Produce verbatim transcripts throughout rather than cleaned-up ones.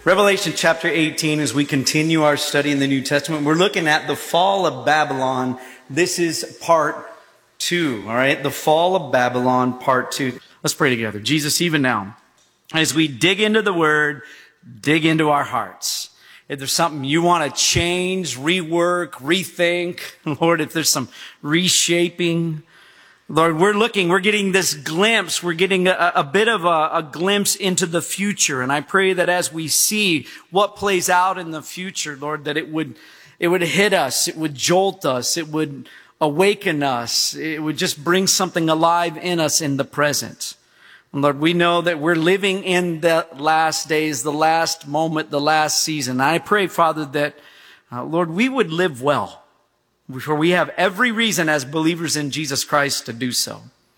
Revelation chapter eighteen, as we continue our study in the New Testament, we're looking at the fall of Babylon. This is part two, all right? The fall of Babylon, part two. Let's pray together. Jesus, even now, as we dig into the Word, dig into our hearts. If there's something you want to change, rework, rethink, Lord, if there's some reshaping, Lord, we're looking, we're getting this glimpse, we're getting a, a bit of a, a glimpse into the future. And I pray that as we see what plays out in the future, Lord, that it would, it would hit us, it would jolt us, it would awaken us, it would just bring something alive in us in the present. And Lord, we know that we're living in the last days, the last moment, the last season. I pray, Father, that, uh, Lord, we would live well. For we have every reason as believers in Jesus Christ to do so.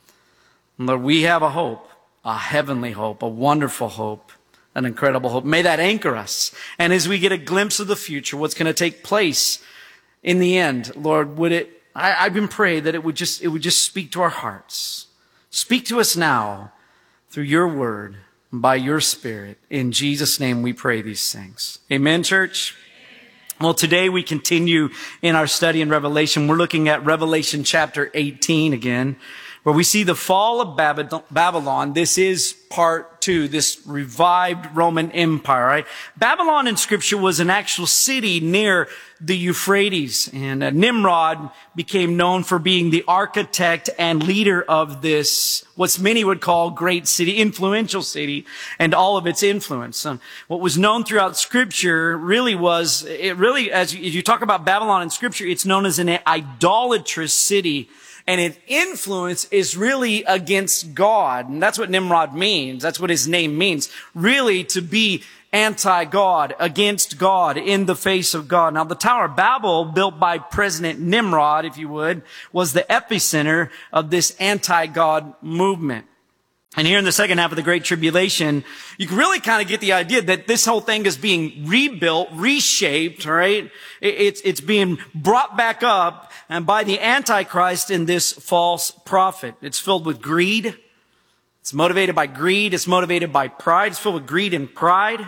And Lord, we have a hope, a heavenly hope, a wonderful hope, an incredible hope. May that anchor us. And as we get a glimpse of the future, what's going to take place in the end, Lord, would it, I, I've been praying that it would just, it would just speak to our hearts. Speak to us now through your word, by your Spirit. In Jesus' name we pray these things. Amen, church? Well, today we continue in our study in Revelation. We're looking at Revelation chapter eighteen again, where we see the fall of Babylon. This is part two, this revived Roman Empire, right? Babylon in Scripture was an actual city near the Euphrates, and uh, Nimrod became known for being the architect and leader of this, what many would call great city, influential city, and all of its influence. And what was known throughout Scripture really was, it really, as you, as you talk about Babylon in Scripture, it's known as an idolatrous city. And its influence is really against God. And that's what Nimrod means. That's what his name means. Really to be anti-God, against God, in the face of God. Now, the Tower of Babel, built by President Nimrod, if you would, was the epicenter of this anti-God movement. And here in the second half of the Great Tribulation, you can really kind of get the idea that this whole thing is being rebuilt, reshaped, right? It's, it's being brought back up and by the Antichrist in this false prophet. It's filled with greed. It's motivated by greed. It's motivated by pride. It's filled with greed and pride.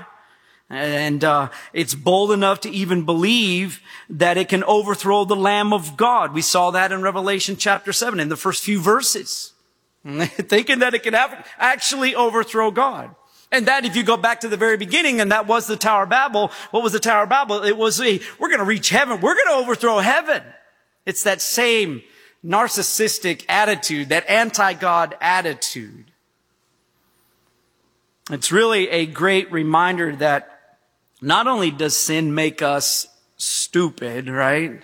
And uh it's bold enough to even believe that it can overthrow the Lamb of God. We saw that in Revelation chapter seven in the first few verses. Thinking that it could have actually overthrow God. And that if you go back to the very beginning, and that was the Tower of Babel, what was the Tower of Babel? It was a, we're going to reach heaven. We're going to overthrow heaven. It's that same narcissistic attitude, that anti-God attitude. It's really a great reminder that not only does sin make us stupid, right?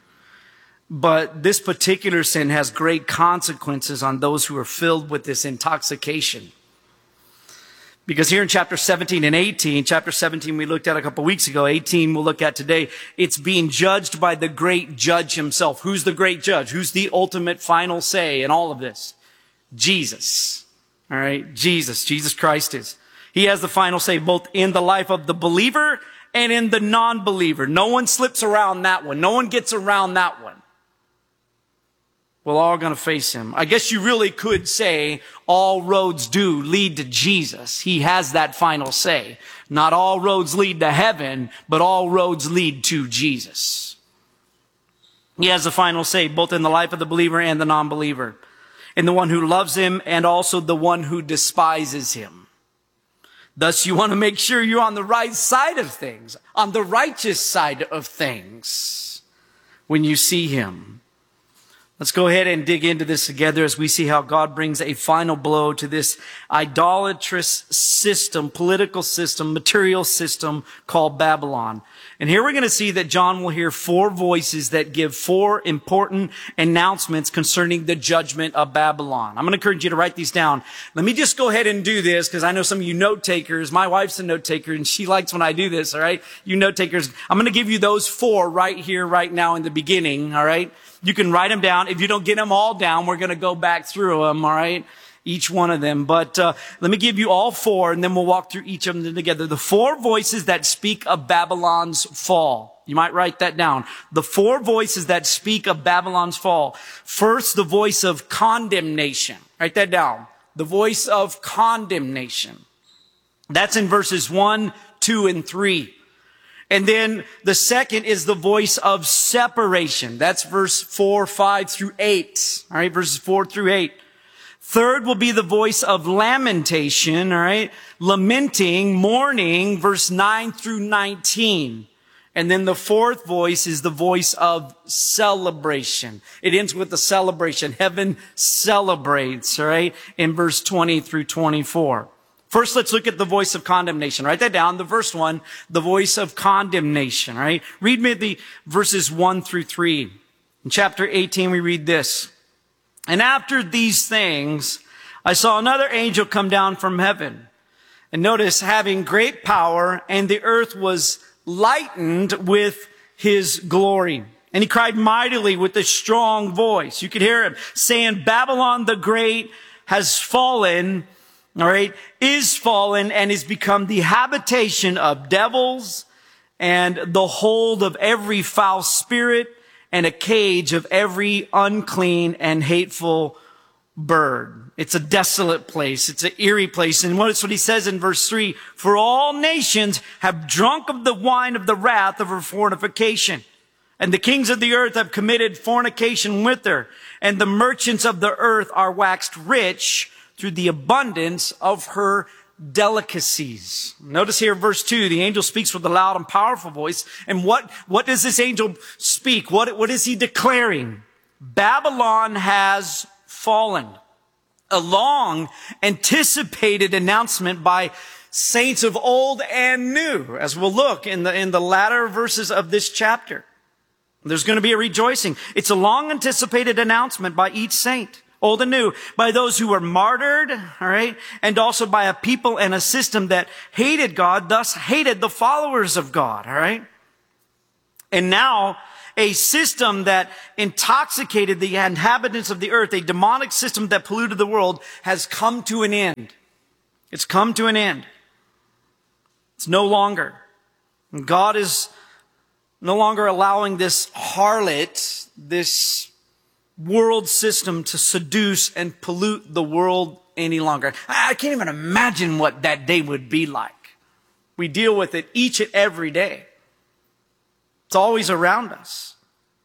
But this particular sin has great consequences on those who are filled with this intoxication. Because here in chapter seventeen and eighteen, chapter seventeen we looked at a couple weeks ago, eighteen we'll look at today, it's being judged by the great judge himself. Who's the great judge? Who's the ultimate final say in all of this? Jesus. All right, Jesus. Jesus Christ is. He has the final say both in the life of the believer and in the non-believer. No one slips around that one. No one gets around that one. We're all going to face him. I guess you really could say all roads do lead to Jesus. He has that final say. Not all roads lead to heaven, but all roads lead to Jesus. He has the final say both in the life of the believer and the non-believer. In the one who loves him and also the one who despises him. Thus, you want to make sure you're on the right side of things, on the righteous side of things when you see him. Let's go ahead and dig into this together as we see how God brings a final blow to this idolatrous system, political system, material system called Babylon. And here we're going to see that John will hear four voices that give four important announcements concerning the judgment of Babylon. I'm going to encourage you to write these down. Let me just go ahead and do this because I know some of you note takers. My wife's a note taker and she likes when I do this, all right? You note takers. I'm going to give you those four right here, right now in the beginning, all right? You can write them down. If you don't get them all down, we're going to go back through them, all right? Each one of them. But uh, let me give you all four, and then we'll walk through each of them together. The four voices that speak of Babylon's fall. You might write that down. The four voices that speak of Babylon's fall. First, the voice of condemnation. Write that down. The voice of condemnation. That's in verses one, two and three. And then the second is the voice of separation. That's verse four, five through eight. All right, verses four through eight. Third will be the voice of lamentation, all right, lamenting, mourning, verse nine through nineteen. And then the fourth voice is the voice of celebration. It ends with the celebration. Heaven celebrates, all right, in verse twenty through twenty-four. First, let's look at the voice of condemnation. Write that down. The first one, the voice of condemnation, all right? Read me the verses one through three. In chapter eighteen, we read this. And after these things, I saw another angel come down from heaven. And notice, having great power, and the earth was lightened with his glory. And he cried mightily with a strong voice. You could hear him saying, Babylon the Great has fallen, all right, is fallen and is become the habitation of devils and the hold of every foul spirit and a cage of every unclean and hateful bird. It's a desolate place. It's an eerie place. And notice what he says in verse three. For all nations have drunk of the wine of the wrath of her fornication. And the kings of the earth have committed fornication with her. And the merchants of the earth are waxed rich through the abundance of her delicacies. Notice here verse two, the angel speaks with a loud and powerful voice. And what, what does this angel speak? What, what is he declaring? Babylon has fallen. A long anticipated announcement by saints of old and new, as we'll look in the, in the latter verses of this chapter. There's going to be a rejoicing. It's a long anticipated announcement by each saint, old and new, by those who were martyred, all right, and also by a people and a system that hated God, thus hated the followers of God, all right? And now, a system that intoxicated the inhabitants of the earth, a demonic system that polluted the world, has come to an end. It's come to an end. It's no longer. And God is no longer allowing this harlot, this world system to seduce and pollute the world any longer. I can't even imagine what that day would be like. We deal with it each and every day. It's always around us.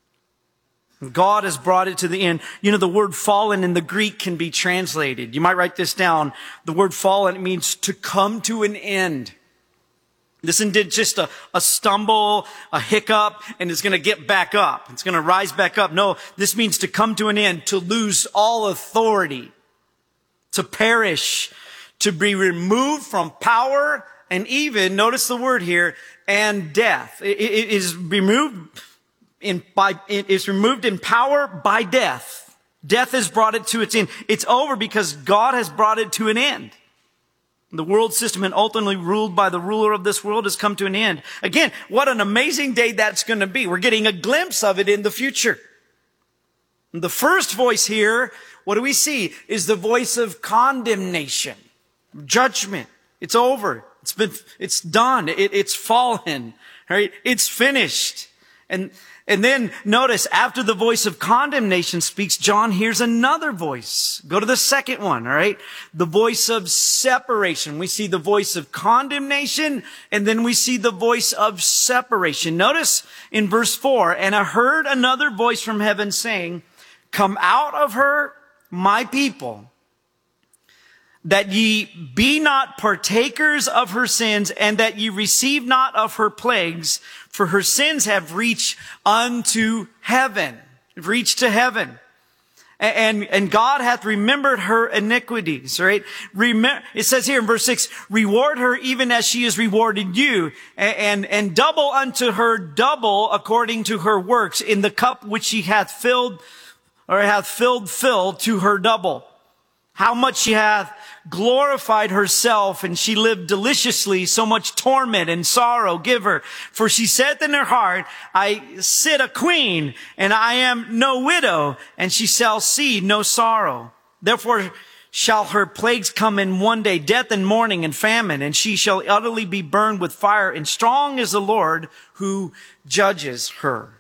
God has brought it to the end. You know, the word fallen in the Greek can be translated. You might write this down. The word fallen, it means to come to an end. This isn't just a, a stumble, a hiccup, and it's going to get back up. It's going to rise back up. No, this means to come to an end, to lose all authority, to perish, to be removed from power, and even, notice the word here, and death. It, it is removed in, by, it is removed in power by death. Death has brought it to its end. It's over because God has brought it to an end. The world system and ultimately ruled by the ruler of this world has come to an end. Again, what an amazing day that's going to be. We're getting a glimpse of it in the future. And the first voice here, what do we see? Is the voice of condemnation, judgment. It's over. It's been, it's done. It, it's fallen. Right? It's finished. And, and then notice after the voice of condemnation speaks, John hears another voice. Go to the second one, all right? The voice of separation. We see the voice of condemnation, and then we see the voice of separation. Notice in verse four, and I heard another voice from heaven saying, come out of her, my people, that ye be not partakers of her sins, and that ye receive not of her plagues, for her sins have reached unto heaven. Have reached to heaven. And, and God hath remembered her iniquities, right? Remember, it says here in verse six, reward her even as she has rewarded you, and, and, and double unto her double according to her works in the cup which she hath filled, or hath filled, filled to her double. How much she hath glorified herself, and she lived deliciously, so much torment and sorrow give her. For she saith in her heart, I sit a queen, and I am no widow, and she shall see no sorrow. Therefore shall her plagues come in one day, death and mourning and famine, and she shall utterly be burned with fire, and strong is the Lord who judges her.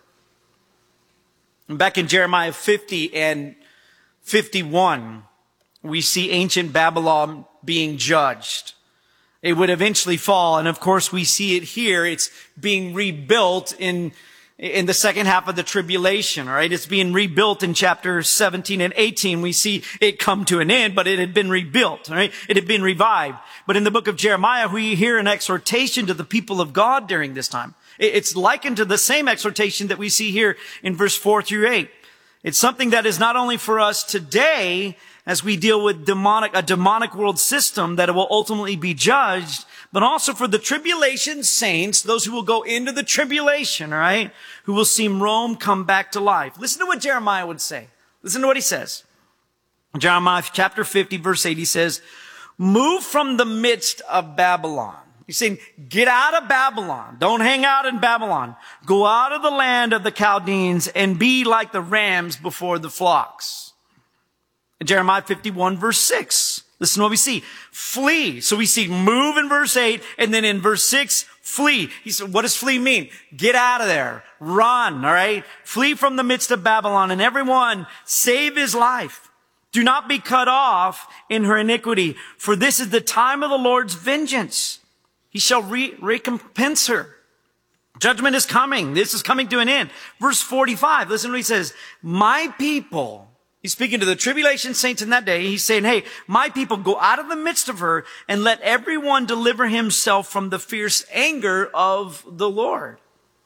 And back in Jeremiah fifty and fifty-one, we see ancient Babylon being judged. It would eventually fall. And of course, we see it here. It's being rebuilt in, in the second half of the tribulation, all right? It's being rebuilt in chapter seventeen and eighteen. We see it come to an end, but it had been rebuilt, all right? It had been revived. But in the book of Jeremiah, we hear an exhortation to the people of God during this time. It's likened to the same exhortation that we see here in verse four through eight. It's something that is not only for us today, as we deal with demonic, a demonic world system that will ultimately be judged, but also for the tribulation saints, those who will go into the tribulation, all right, who will see Rome come back to life. Listen to what Jeremiah would say. Listen to what he says. Jeremiah chapter fifty, verse eight, he says, move from the midst of Babylon. He's saying, get out of Babylon. Don't hang out in Babylon. Go out of the land of the Chaldeans and be like the rams before the flocks. In Jeremiah fifty-one, verse six, listen to what we see. Flee. So we see move in verse eight, and then in verse six, flee. He said, what does flee mean? Get out of there. Run, all right? Flee from the midst of Babylon, and everyone save his life. Do not be cut off in her iniquity, for this is the time of the Lord's vengeance. He shall re- recompense her. Judgment is coming. This is coming to an end. Verse forty-five, listen to what he says. My people... He's speaking to the tribulation saints in that day. He's saying, hey, my people, go out of the midst of her and let everyone deliver himself from the fierce anger of the Lord.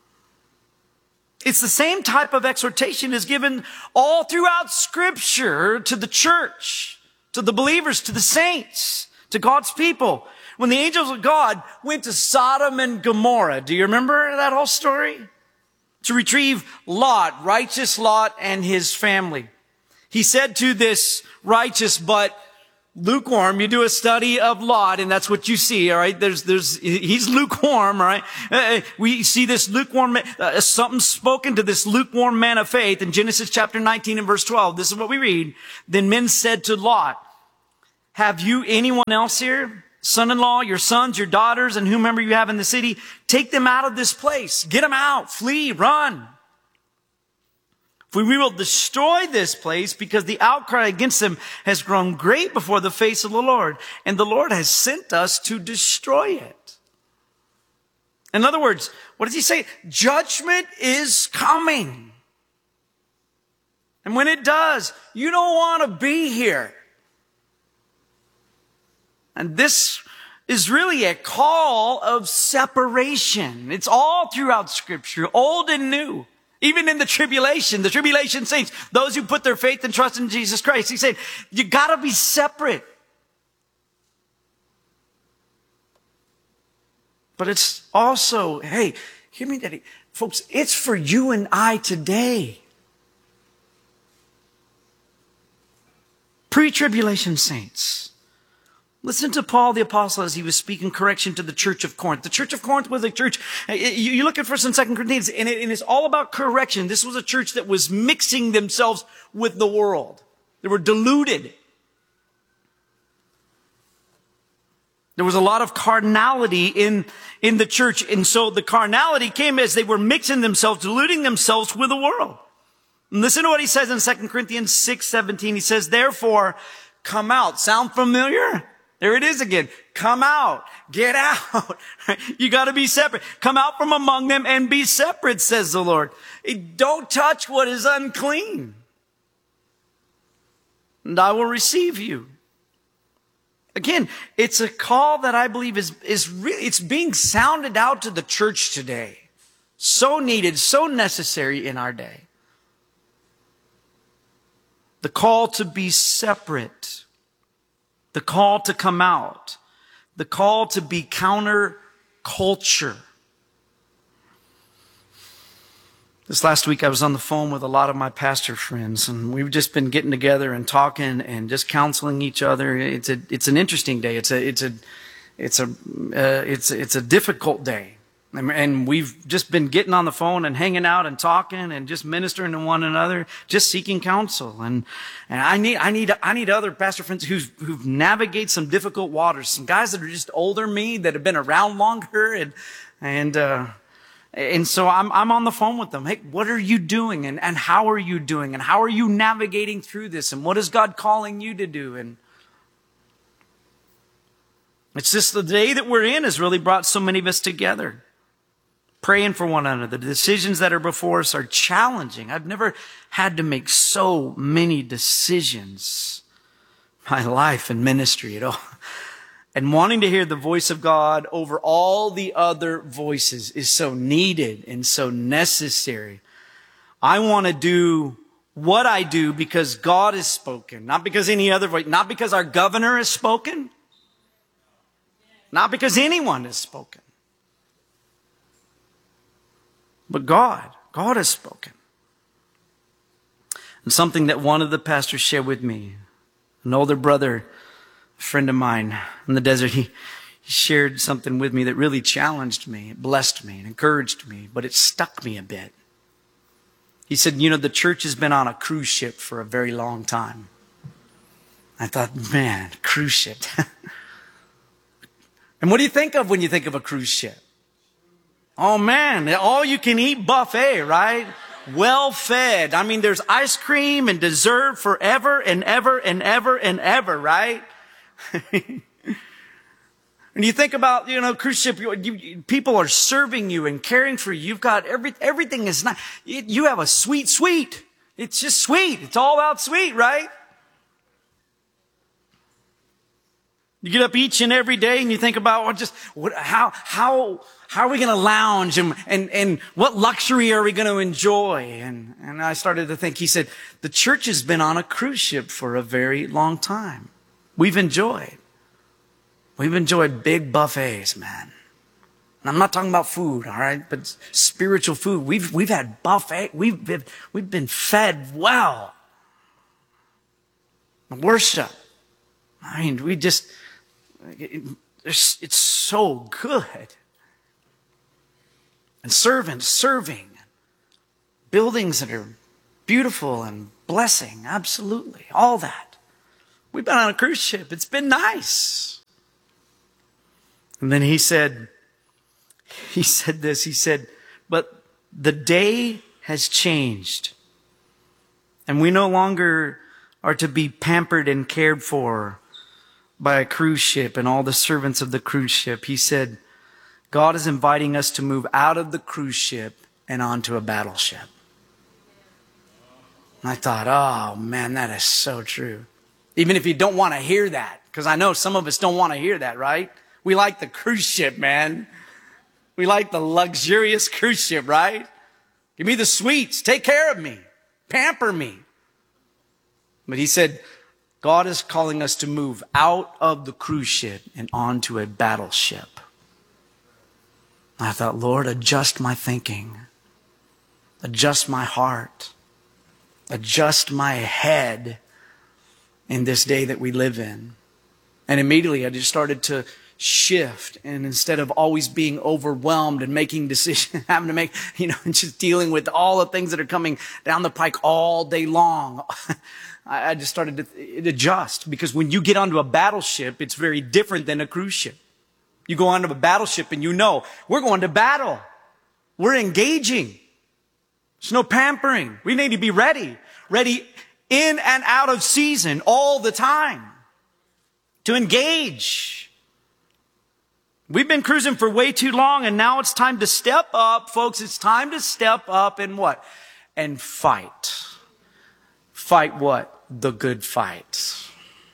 It's the same type of exhortation is given all throughout Scripture to the church, to the believers, to the saints, to God's people. When the angels of God went to Sodom and Gomorrah, do you remember that whole story? To retrieve Lot, righteous Lot, and his family. He said to this righteous but lukewarm, you do a study of Lot, and that's what you see, all right? There's, there's, he's lukewarm, all right? Uh, we see this lukewarm, uh, something spoken to this lukewarm man of faith in Genesis chapter nineteen and verse twelve. This is what we read. Then men said to Lot, have you anyone else here? Son-in-law, your sons, your daughters, and whomever you have in the city, take them out of this place. Get them out. Flee, run. For we will destroy this place because the outcry against them has grown great before the face of the Lord. And the Lord has sent us to destroy it. In other words, what does he say? Judgment is coming. And when it does, you don't want to be here. And this is really a call of separation. It's all throughout Scripture, old and new. Even in the tribulation, the tribulation saints, those who put their faith and trust in Jesus Christ, he said, you gotta be separate. But it's also, hey, hear me, Daddy. Folks, it's for you and I today. Pre-tribulation saints. Listen to Paul the Apostle as he was speaking correction to the church of Corinth. The church of Corinth was a church, you look at First and Second Corinthians, and, it, and it's all about correction. This was a church that was mixing themselves with the world. They were deluded. There was a lot of carnality in, in the church, and so the carnality came as they were mixing themselves, deluding themselves with the world. And listen to what he says in Second Corinthians six seventeen. He says, therefore, come out. Sound familiar? There it is again. Come out. Get out. You got to be separate. Come out from among them and be separate, says the Lord. Don't touch what is unclean, and I will receive you. Again, it's a call that I believe is, is really, it's being sounded out to the church today. So needed, so necessary in our day. The call to be separate. The call to come out. The call to be counter-culture. This last week I was on the phone with a lot of my pastor friends, and we've just been getting together and talking and just counseling each other. It's a, it's an interesting day. It's a, it's a, it's a, uh, it's, it's a difficult day. And we've just been getting on the phone and hanging out and talking and just ministering to one another, just seeking counsel. And, and I need, I need, I need other pastor friends who've, who've navigated some difficult waters. Some guys that are just older than me, that have been around longer. And, and, uh, and so I'm, I'm on the phone with them. Hey, what are you doing? And, and how are you doing? And how are you navigating through this? And what is God calling you to do? And, It's just the day that we're in has really brought so many of us together. Praying for one another. The decisions that are before us are challenging. I've never had to make so many decisions in my life and ministry at all. And wanting to hear the voice of God over all the other voices is so needed and so necessary. I want to do what I do because God has spoken, not because any other voice, not because our governor has spoken, not because anyone has spoken. But God, God has spoken. And something that one of the pastors shared with me, an older brother, a friend of mine in the desert, he, he shared something with me that really challenged me, it blessed me and encouraged me, but it stuck me a bit. He said, you know, the church has been on a cruise ship for a very long time. I thought, man, cruise ship. And what do you think of when you think of a cruise ship? Oh man, all you can eat buffet, right? Well fed. I mean, there's ice cream and dessert forever and ever and ever and ever, right? When you think about, you know, cruise ship, you, you, people are serving you and caring for you. You've got every, everything is not, you, you have a sweet, sweet. It's just sweet. It's all about sweet, right? You get up each and every day and you think about what just, what, how, how, how are we going to lounge and, and, and what luxury are we going to enjoy? And, and I started to think, he said, the church has been on a cruise ship for a very long time. We've enjoyed. We've enjoyed big buffets, man. And I'm not talking about food, all right, but spiritual food. We've, we've had buffet. We've been, we've been fed well. Worship. I mean, we just, it, it's, it's so good. And servants serving. Buildings that are beautiful and blessing. Absolutely. All that. We've been on a cruise ship. It's been nice. And then he said, he said this, he said, but the day has changed. And we no longer are to be pampered and cared for by a cruise ship and all the servants of the cruise ship. He said, God is inviting us to move out of the cruise ship and onto a battleship. And I thought, oh man, that is so true. Even if you don't want to hear that, because I know some of us don't want to hear that, right? We like the cruise ship, man. We like the luxurious cruise ship, right? Give me the sweets. Take care of me. Pamper me. But he said, God is calling us to move out of the cruise ship and onto a battleship. I thought, Lord, adjust my thinking. Adjust my heart. Adjust my head in this day that we live in. And immediately I just started to shift, and instead of always being overwhelmed and making decisions, having to make, you know, just dealing with all the things that are coming down the pike all day long, I just started to adjust, because when you get onto a battleship, it's very different than a cruise ship. You go onto a battleship and you know, we're going to battle. We're engaging. There's no pampering. We need to be ready, ready in and out of season all the time to engage. We've been cruising for way too long, and now it's time to step up, folks. It's time to step up and what? And fight. Fight what? The good fight.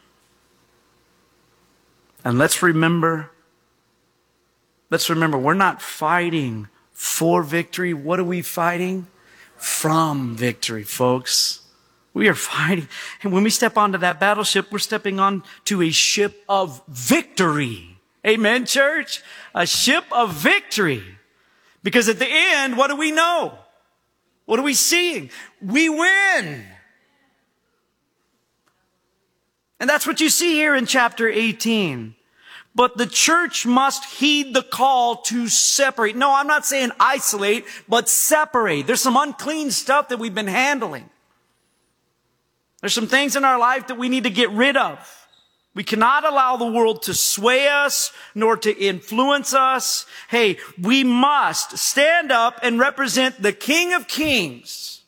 And let's remember, let's remember, we're not fighting for victory. What are we fighting? From victory, folks. We are fighting. And when we step onto that battleship, we're stepping on to a ship of victory. Amen, church? A ship of victory. Because at the end, what do we know? What are we seeing? We win. And that's what you see here in chapter eighteen. But the church must heed the call to separate. No, I'm not saying isolate, but separate. There's some unclean stuff that we've been handling. There's some things in our life that we need to get rid of. We cannot allow the world to sway us, nor to influence us. Hey, we must stand up and represent the King of Kings.